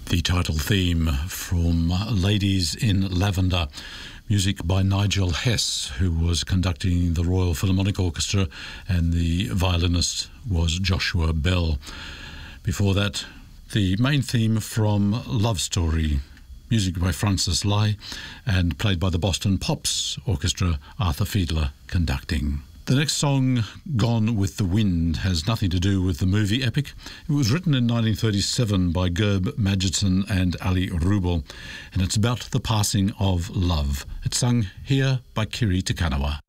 The title theme from Ladies in Lavender, music by Nigel Hess, who was conducting the Royal Philharmonic Orchestra, and the violinist was Joshua Bell. Before that, the main theme from Love Story, music by Francis Lai, and played by the Boston Pops Orchestra, Arthur Fiedler conducting. The next song, Gone with the Wind, has nothing to do with the movie epic. It was written in 1937 by Gerb Magidson and Ali Rubel, and it's about the passing of love. It's sung here by Kiri Te Kanawa.